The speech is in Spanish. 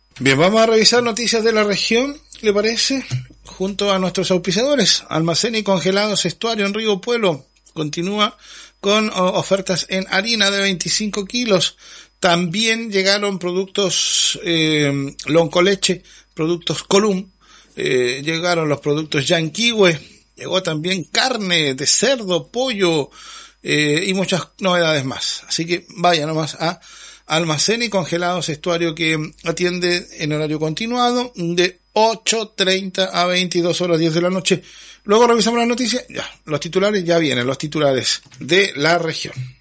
Bien, vamos a revisar noticias de la región, ¿le parece? Junto a nuestros auspiciadores. Almacén y Congelados Estuario en Río Pueblo continúa con ofertas en harina de 25 kilos. También llegaron productos Loncoleche, productos Colum, llegaron los productos Yanquihue, llegó también carne de cerdo, pollo y muchas novedades más. Así que vaya nomás a Almacén y Congelados Estuario, que atiende en horario continuado de 8:30 a 22 horas 10 de la noche. Luego revisamos las noticias. Ya, los titulares ya vienen, los titulares de la región.